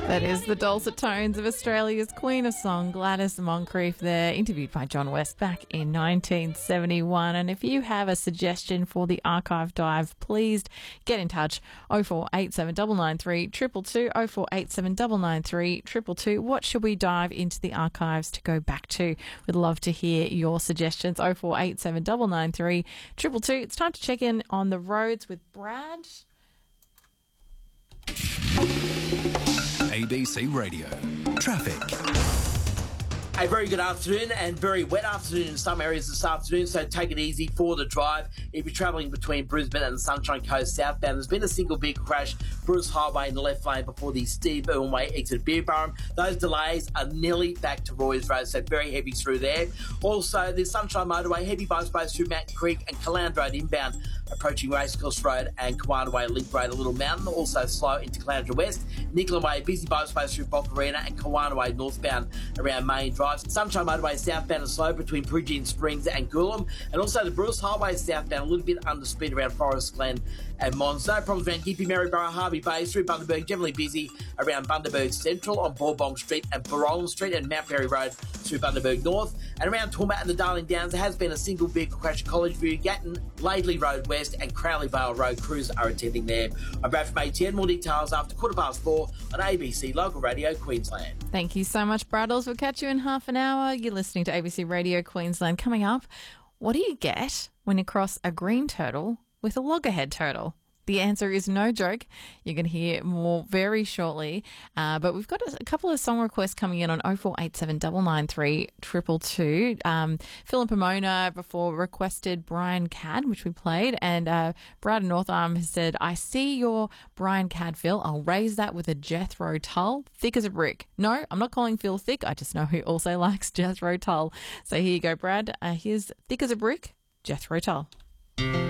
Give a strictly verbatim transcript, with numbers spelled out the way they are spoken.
That is the dulcet tones of Australia's Queen of Song, Gladys Moncrief there, interviewed by John West back in nineteen seventy-one. And if you have a suggestion for the archive dive, please get in touch. oh four eight seven nine nine three two two two, oh four eight seven nine nine three two two two. What should we dive into the archives to go back to? We'd love to hear your suggestions. oh four eight seven nine nine three two two two. It's time to check in on the roads with Brad. A B C Radio. Traffic. A very good afternoon and very wet afternoon in some areas this afternoon, so take it easy for the drive. If you're travelling between Brisbane and the Sunshine Coast southbound, there's been a single vehicle crash, Bruce Highway in the left lane before the Steve Irwin Way exit Beerburrum. Those delays are nearly back to Roy's Road, so very heavy through there. Also, the Sunshine Motorway, heavy both both through Mountain Creek and Caland Road inbound, approaching Racecourse Road and Kawana Way Link Road, a Little Mountain. Also slow into Caloundra West. Nicola Way, busy both both through Boccarina and Kawana Way northbound around Main Drive. Sunshine Motorway southbound and slow between Bridgend Springs and Coolum. And also the Bruce Highway southbound, a little bit under speed around Forest Glen and Mons. No problems around Gympie, Maryborough, Harvey Bay through Bundaberg. Generally busy around Bundaberg Central on Bourbon Street and Barolan Street and Mount Perry Road through Bundaberg North. And around Tormat and the Darling Downs, there has been a single vehicle crash at College View, Gatton, Laidley Road West and Crowley Vale Road. Crews are attending there. I'm Brad from A T N. More details after quarter past four on A B C Local Radio Queensland. Thank you so much, Braddles. We'll catch you in half an hour. You're listening to A B C Radio Queensland. Coming up, what do you get when you cross a green turtle with a loggerhead turtle? The answer is no joke. You're going to hear more very shortly. Uh, but we've got a, a couple of song requests coming in on oh four eight seven nine nine three two two two. Um, Phil and Pomona before requested Brian Cadd, which we played. And uh, Brad Northarm has said, I see your Brian Cadd, Phil. I'll raise that with a Jethro Tull. Thick as a brick. No, I'm not calling Phil thick. I just know he also likes Jethro Tull. So here you go, Brad. Uh, here's Thick as a Brick, Jethro Tull.